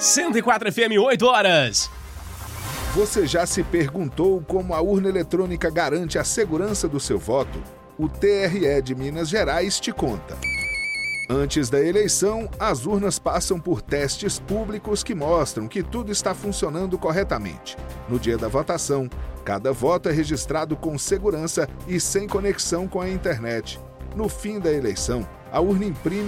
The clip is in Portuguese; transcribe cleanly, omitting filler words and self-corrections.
104 FM, 8 horas. Você já se perguntou como a urna eletrônica garante a segurança do seu voto? O TRE de Minas Gerais te conta. Antes da eleição, as urnas passam por testes públicos que mostram que tudo está funcionando corretamente. No dia da votação, cada voto é registrado com segurança e sem conexão com a internet. No fim da eleição, a urna imprime